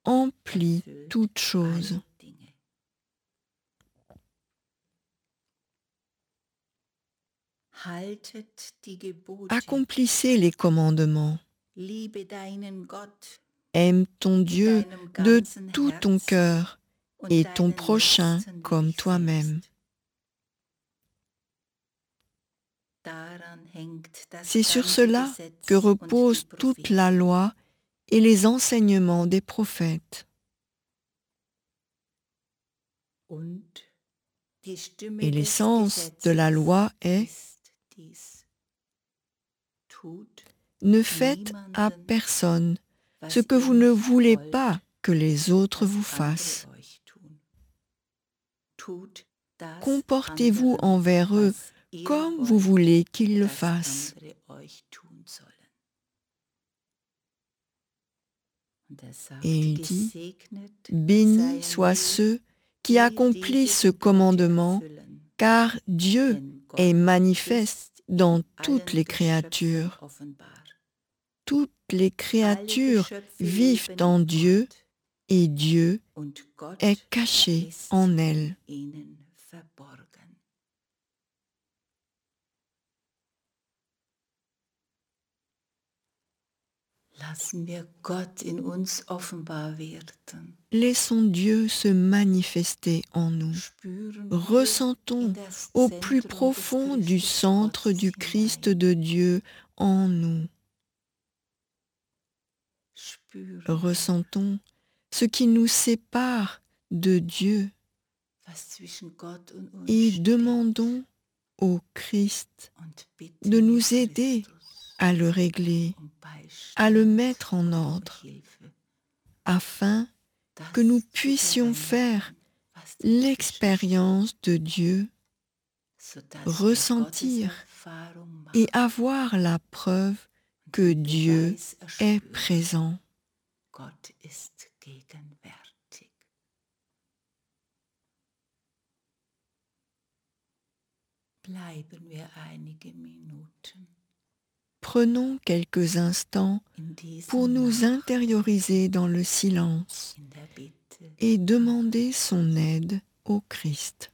emplit erfüllt toutes choses. alle Dinge. Haltet die Gebote, Accomplissez les commandements. liebe deinen Gott Aime ton mit Dieu deinem de ganzen tout ton Herzen cœur und et ton deinen prochain Nächsten wie comme dich toi-même. selbst. Daran hängt das C'est sur ganze cela Gesetz que und die repose toute la Propheten. loi et les enseignements des prophètes. Und die Stimme Et des l'essence de la Gesetzes loi est: ist dies: Tut ne faites à niemanden, personne ce was que ihr vous ne nicht voulez wollt, pas que les autres dass vous andere fassent. euch tun. Tut das Comportez-vous anderen, envers eux was ihr comme vous wollt, voulez qu'ils le dass fassent. andere euch tun sollen. Und er Et sagt, il dit: gesegnet bénis seien soient die, ceux qui die accomplissent diese ce Gebote commandement, erfüllen, car Dieu denn est Gott manifeste ist dans in toutes allen les Geschöpfen créatures. offenbar. Toutes les Alle créatures Geschöpfe vivent leben en in Dieu Gott et Dieu und Gott est caché ist en in elles. ihnen verborgen. Lassen wir Gott in uns offenbar werden. Laissons Dieu se manifester en nous. Spüren wir in Ressentons das au plus Zentrum des profond du centre Christustrotzes du Christ hinein. de Dieu en nous. Spüren wir, Ressentons ce qui nous sépare de Dieu was zwischen Gott und uns et steht, demandons au Christ und de bitten wir nous aider Christus à le régler, um à le Beistand mettre en und um ordre, Hilfe, afin das que nous zu puissions vollenden, faire was dazwischen l'expérience de Dieu, steht, sodass wir ressentir Gotteserfahrung et machen avoir la preuve und que den Dieu Beweis est erspüren, présent. Gott ist gegenwärtig. Bleiben wir einige Minuten Prenons quelques instants in diesem pour nous Nachdenken, intérioriser dans le silence in der Bitte et demander son aide au Christ.